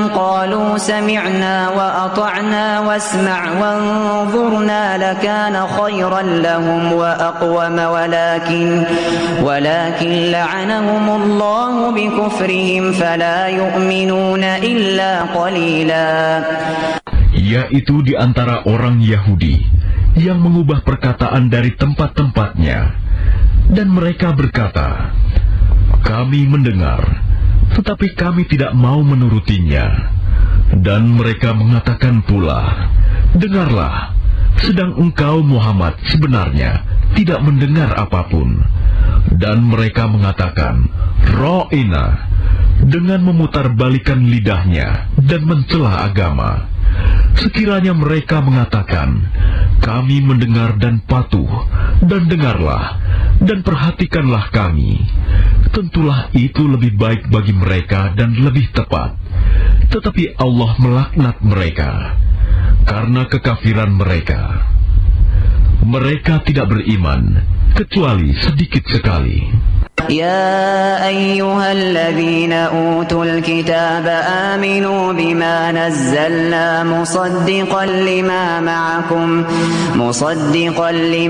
قالوا سمعنا وأطعنا واسمع وانظرنا لكان خيرا لهم وأقوم ولكن لعنهم الله بكفرهم فلا يؤمنون إلا قليلا. Yaitu di antara orang Yahudi yang mengubah perkataan dari tempat-tempatnya, dan mereka berkata, kami mendengar, tetapi kami tidak mau menurutinya. Dan mereka mengatakan pula, dengarlah, sedang engkau Muhammad sebenarnya tidak mendengar apapun. Dan mereka mengatakan, Ra'ina, dengan memutarbalikan lidahnya dan mencela agama. Sekiranya mereka mengatakan, kami mendengar dan patuh, dan dengarlah, dan perhatikanlah kami, tentulah itu lebih baik bagi mereka dan lebih tepat. Tetapi Allah melaknat mereka karena kekafiran mereka. Mereka tidak beriman kecuali sedikit sekali. يا أيها الذين أوتوا الكتاب آمنوا بما نزلنا مصدقا لما